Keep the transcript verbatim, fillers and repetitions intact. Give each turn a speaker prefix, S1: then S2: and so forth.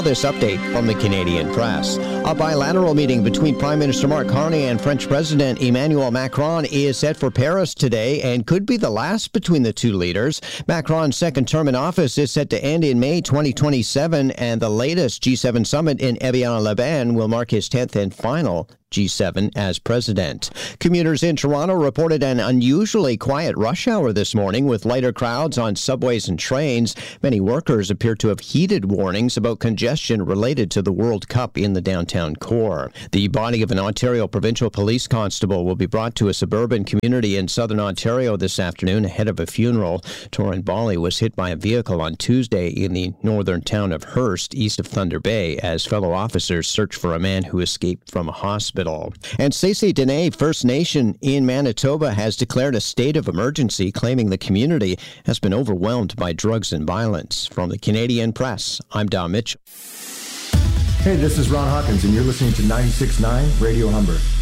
S1: this update from the Canadian Press. A bilateral meeting between Prime Minister Mark Carney and French President Emmanuel Macron is set for Paris today and could be the last between the two leaders. Macron's second term in office is set to end in May twenty twenty-seven, and the latest G seven summit in Evian-les-Bains will mark his tenth and final G seven as president. Commuters in Toronto reported an unusually quiet rush hour this morning with lighter crowds on subways and trains. Many workers appear to have heeded warnings about congestion related to the World Cup in the downtown core. The body of an Ontario provincial police constable will be brought to a suburban community in southern Ontario this afternoon ahead of a funeral. Torrent Bali was hit by a vehicle on Tuesday in the northern town of Hearst, east of Thunder Bay, as fellow officers search for a man who escaped from a hospital. And Stacey Dene First Nation in Manitoba has declared a state of emergency, claiming the community has been overwhelmed by drugs and violence. From the Canadian Press, I'm Don Mitchell.
S2: Hey, this is Ron Hawkins, and you're listening to ninety-six point nine Radio Humber.